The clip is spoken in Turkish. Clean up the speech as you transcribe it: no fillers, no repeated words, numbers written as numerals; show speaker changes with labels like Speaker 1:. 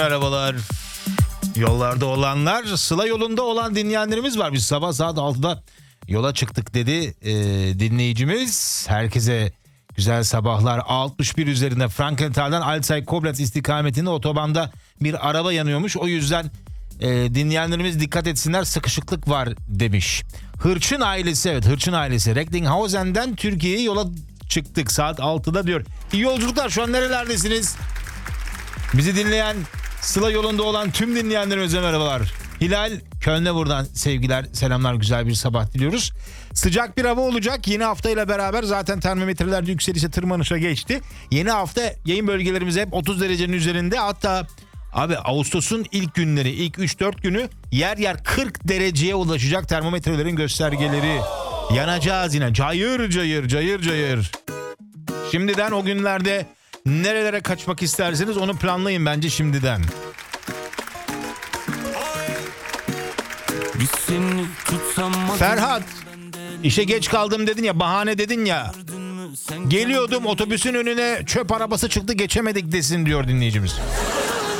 Speaker 1: merhabalar. Yollarda olanlar, Sıla yolunda olan dinleyenlerimiz var. Biz sabah saat 6'da yola çıktık dedi dinleyicimiz. Herkese güzel sabahlar. 61 üzerinde Frankenthal'den Alzey-Koblenz istikametinde otobanda bir araba yanıyormuş. O yüzden dinleyenlerimiz dikkat etsinler, sıkışıklık var demiş. Hırçın ailesi, evet Hırçın ailesi. Recklinghausen'den Türkiye'ye yola çıktık saat 6'da diyor. İyi yolculuklar, şu an nerelerdesiniz? Bizi dinleyen, Sıla yolunda olan tüm dinleyenlerimize merhabalar. Hilal Köln'e buradan sevgiler, selamlar, güzel bir sabah diliyoruz. Sıcak bir hava olacak. Yeni haftayla beraber zaten termometreler yükselişe, tırmanışa geçti. Yeni hafta yayın bölgelerimiz hep 30 derecenin üzerinde. Hatta abi Ağustos'un ilk günleri, ilk 3-4 günü yer yer 40 dereceye ulaşacak termometrelerin göstergeleri. Yanacağız yine, cayır cayır cayır cayır. Şimdiden o günlerde nerelere kaçmak isterseniz onu planlayın bence şimdiden. Ferhat, işe geç kaldım dedin ya, bahane dedin ya. Geliyordum, otobüsün önüne çöp arabası çıktı, geçemedik desin diyor dinleyicimiz.